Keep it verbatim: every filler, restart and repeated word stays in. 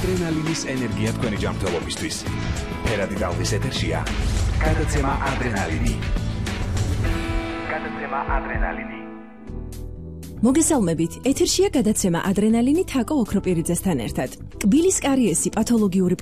ადრენალინის ენერგია თქვენი ჯანმრთელობისთვის. ფერადი ტალღის ეთერშია გადაცემა ადრენალინი. გადაცემა ადრენალინი. მოგესალმებით, ეთერშია გადაცემა ადრენალინი თაკო ოქროპირიძესთან ერთად. კბილის კარიესი პათოლოგიური